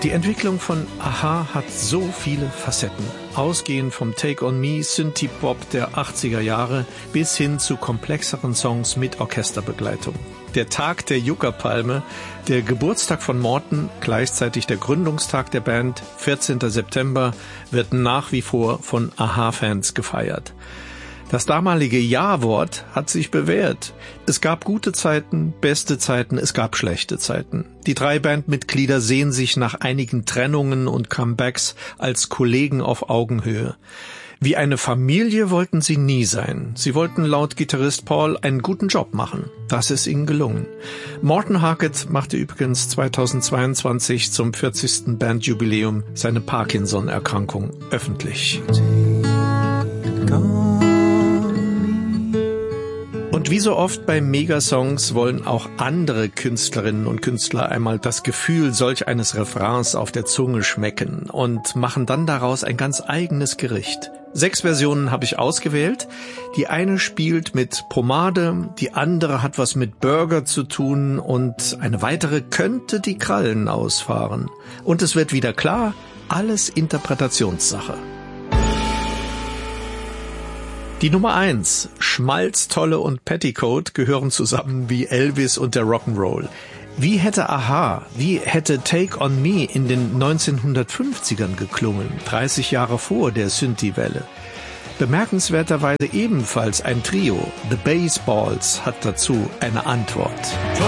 Die Entwicklung von a-ha hat so viele Facetten. Ausgehend vom Take on Me, Synthie-Pop der 80er Jahre bis hin zu komplexeren Songs mit Orchesterbegleitung. Der Tag der Yucca-Palme, der Geburtstag von Morten, gleichzeitig der Gründungstag der Band, 14. September, wird nach wie vor von a-ha-Fans gefeiert. Das damalige Ja-Wort hat sich bewährt. Es gab gute Zeiten, beste Zeiten, es gab schlechte Zeiten. Die 3 Bandmitglieder sehen sich nach einigen Trennungen und Comebacks als Kollegen auf Augenhöhe. Wie eine Familie wollten sie nie sein. Sie wollten laut Gitarrist Paul einen guten Job machen. Das ist ihnen gelungen. Morten Harket machte übrigens 2022 zum 40. Bandjubiläum seine Parkinson-Erkrankung öffentlich. Und wie so oft bei Megasongs wollen auch andere Künstlerinnen und Künstler einmal das Gefühl solch eines Refrains auf der Zunge schmecken und machen dann daraus ein ganz eigenes Gericht. 6 Versionen habe ich ausgewählt. Die eine spielt mit Pomade, die andere hat was mit Burger zu tun und eine weitere könnte die Krallen ausfahren. Und es wird wieder klar, alles Interpretationssache. Die Nummer 1, Schmalz, Tolle und Petticoat gehören zusammen wie Elvis und der Rock'n'Roll. Wie hätte a-ha, wie hätte Take on Me in den 1950ern geklungen, 30 Jahre vor der Synthie-Welle? Bemerkenswerterweise ebenfalls ein Trio, The Baseballs, hat dazu eine Antwort.